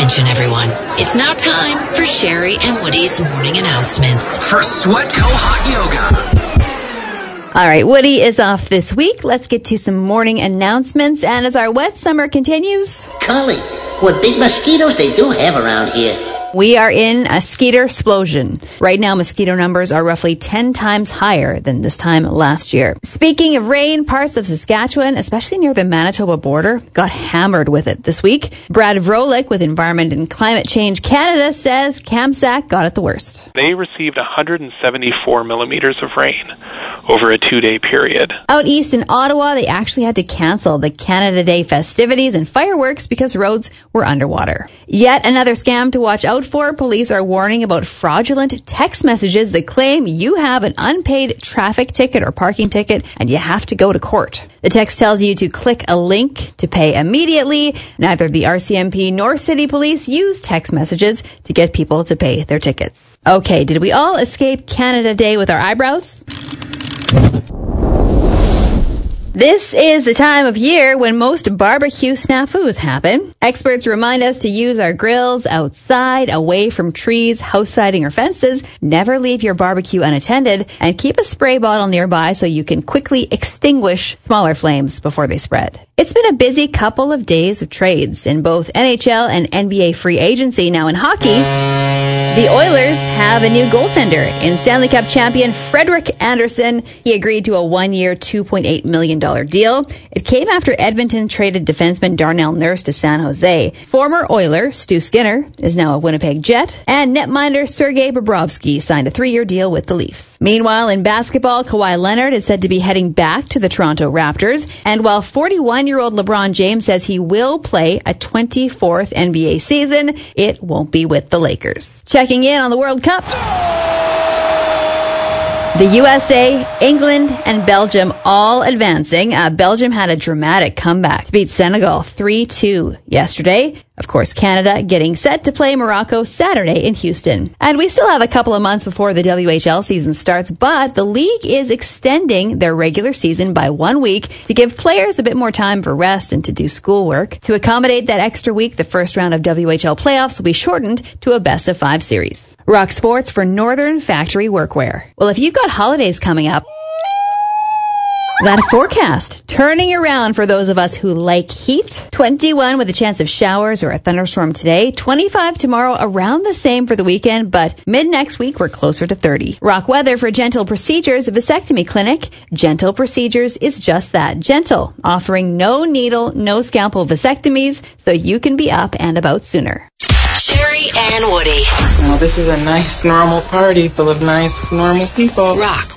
Attention, everyone. It's now time for Sherry and Woody's morning announcements. For Sweatco Hot Yoga. All right, Woody is off this week. Let's get to some morning announcements. And as our wet summer continues... Collie, what big mosquitoes they do have around here. We are in a skeeter explosion. Right now, mosquito numbers are roughly 10 times higher than this time last year. Speaking of rain, parts of Saskatchewan, especially near the Manitoba border, got hammered with it this week. Brad Vrolik with Environment and Climate Change Canada says Kamsack got it the worst. They received 174 millimeters of rain over a 2-day period. Out east in Ottawa, they actually had to cancel the Canada Day festivities and fireworks because roads were underwater. Yet another scam to watch out for. Police are warning about fraudulent text messages that claim you have an unpaid traffic ticket or parking ticket and you have to go to court. The text tells you to click a link to pay immediately. Neither the RCMP nor City Police use text messages to get people to pay their tickets. Okay, did we all escape Canada Day with our eyebrows? This is the time of year when most barbecue snafus happen. Experts remind us to use our grills outside, away from trees, house siding, or fences. Never leave your barbecue unattended, and keep a spray bottle nearby so you can quickly extinguish smaller flames before they spread. It's been a busy couple of days of trades in both NHL and NBA free agency. Now in hockey, the Oilers have a new goaltender in Stanley Cup champion Frederik Andersen. He agreed to a 1-year, $2.8 million deal. It came after Edmonton traded defenseman Darnell Nurse to San Jose. Former Oiler Stu Skinner is now a Winnipeg Jet, and netminder Sergei Bobrovsky signed a 3-year deal with the Leafs. Meanwhile, in basketball, Kawhi Leonard is said to be heading back to the Toronto Raptors, and while 41-year-old LeBron James says he will play a 24th NBA season, it won't be with the Lakers. Checking in on the World Cup. The USA, England, and Belgium all advancing. Belgium had a dramatic comeback to beat Senegal 3-2 yesterday. Of course, Canada getting set to play Morocco Saturday in Houston. And we still have a couple of months before the WHL season starts, but the league is extending their regular season by 1 week to give players a bit more time for rest and to do schoolwork. To accommodate that extra week, the first round of WHL playoffs will be shortened to a best-of-5 series. Rock Sports for Northern Factory Workwear. Well, if you've got holidays coming up, that forecast turning around for those of us who like heat. 21 with a chance of showers or a thunderstorm today. 25 tomorrow, around the same for the weekend, but mid next week we're closer to 30. Rock weather for Gentle Procedures Vasectomy Clinic. Gentle Procedures is just that, gentle, offering no needle, no scalpel vasectomies so you can be up and about sooner. Sherry and Woody. Well, this is a nice, normal party full of nice, normal people. Rock